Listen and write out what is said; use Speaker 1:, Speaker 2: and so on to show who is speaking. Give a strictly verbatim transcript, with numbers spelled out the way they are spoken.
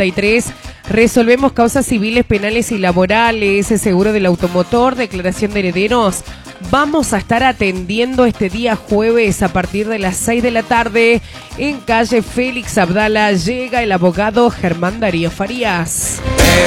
Speaker 1: cincuenta y tres. Resolvemos causas civiles, penales y laborales, seguro del automotor, declaración de herederos. Vamos a estar atendiendo este día jueves a partir de las seis de la tarde en calle Félix Abdala. Llega el abogado Germán Darío Farías.